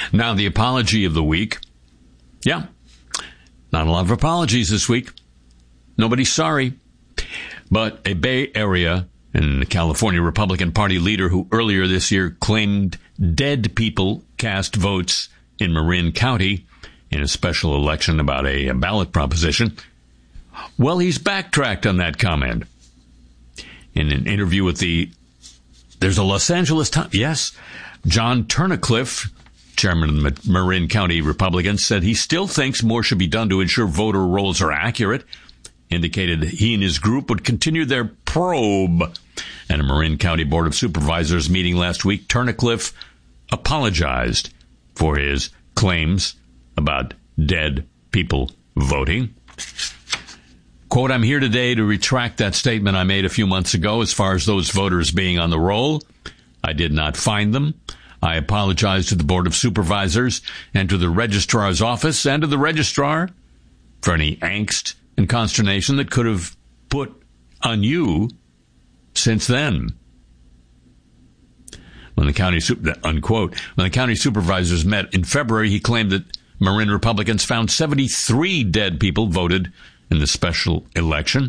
Now, the apology of the week. Yeah, not a lot of apologies this week. Nobody's sorry. But a Bay Area and California Republican Party leader who earlier this year claimed dead people cast votes in Marin County in a special election about a ballot proposition, well, he's backtracked on that comment. In an interview with there's a Los Angeles Times, yes, John Turnacliffe, chairman of the Marin County Republicans, said he still thinks more should be done to ensure voter rolls are accurate, indicated he and his group would continue their probe. At a Marin County Board of Supervisors meeting last week, Turnacliffe apologized for his claims about dead people voting. Quote, I'm here today to retract that statement I made a few months ago as far as those voters being on the roll. I did not find them. I apologize to the Board of Supervisors and to the Registrar's office and to the Registrar for any angst and consternation that could have put on you since then. When the county supervisors met in February, he claimed that Marin Republicans found 73 dead people voted in the special election.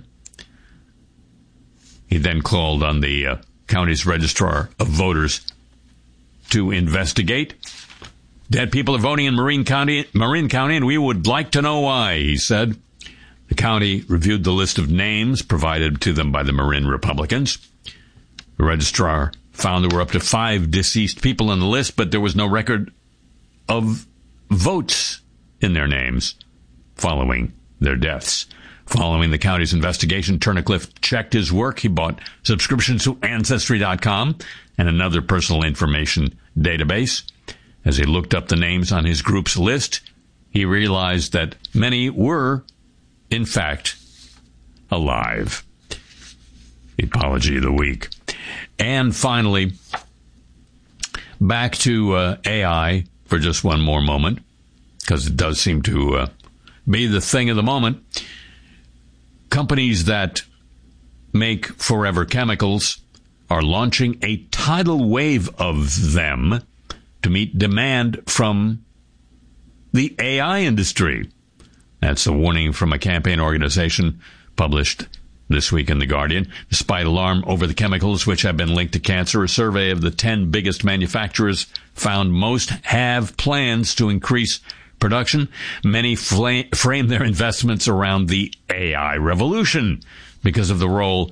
He then called on the county's registrar of voters to investigate. Dead people are voting in Marin County, and we would like to know why, he said. The county reviewed the list of names provided to them by the Marin Republicans. The registrar found there were up to 5 deceased people on the list, but there was no record of votes in their names following their deaths. Following the county's investigation, Turnacliffe checked his work. He bought subscriptions to Ancestry.com and another personal information database. As he looked up the names on his group's list, he realized that many were, in fact, alive. The apology of the week. And finally, back to AI for just one more moment, because it does seem to be the thing of the moment. Companies that make forever chemicals are launching a tidal wave of them to meet demand from the AI industry. That's a warning from a campaign organization published this week in The Guardian. Despite alarm over the chemicals which have been linked to cancer, a survey of the 10 biggest manufacturers found most have plans to increase production. Many frame their investments around the AI revolution because of the role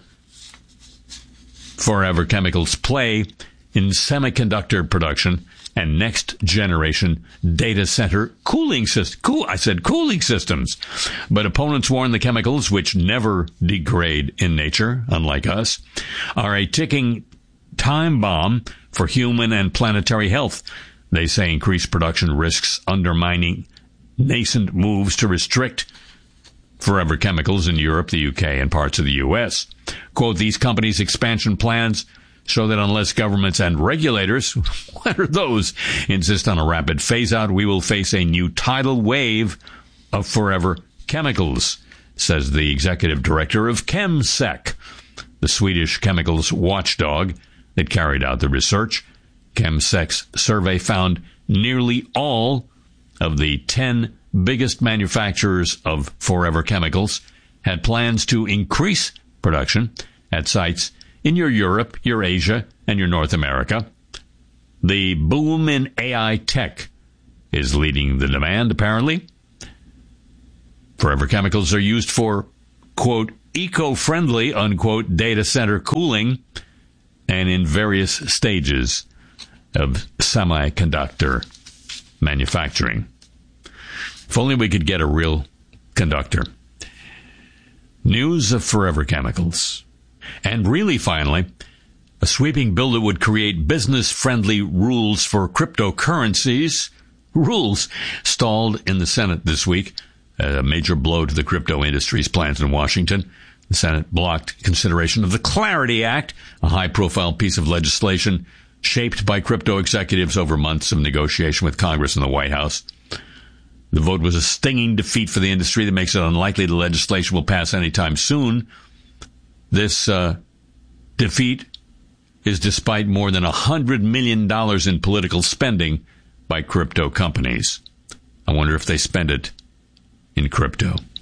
forever chemicals play in semiconductor production and next-generation data center cooling systems. Cooling systems. But opponents warn the chemicals, which never degrade in nature, unlike us, are a ticking time bomb for human and planetary health. They say increased production risks undermining nascent moves to restrict forever chemicals in Europe, the UK, and parts of the US. Quote, these companies' expansion plans show that unless governments and regulators, what are those, insist on a rapid phase-out, we will face a new tidal wave of forever chemicals, says the executive director of ChemSec, the Swedish chemicals watchdog that carried out the research. ChemSec's survey found nearly all of the 10 biggest manufacturers of forever chemicals had plans to increase production at sites in your Europe, your Asia, and your North America. The boom in AI tech is leading the demand, apparently. Forever chemicals are used for, quote, eco-friendly, unquote, data center cooling and in various stages of semiconductor manufacturing. If only we could get a real conductor. News of forever chemicals. And really, finally, a sweeping bill that would create business-friendly rules for cryptocurrencies. Rules stalled in the Senate this week. A major blow to the crypto industry's plans in Washington. The Senate blocked consideration of the Clarity Act, a high-profile piece of legislation shaped by crypto executives over months of negotiation with Congress and the White House. The vote was a stinging defeat for the industry that makes it unlikely the legislation will pass anytime soon. This defeat is despite more than $100 million in political spending by crypto companies. I wonder if they spend it in crypto.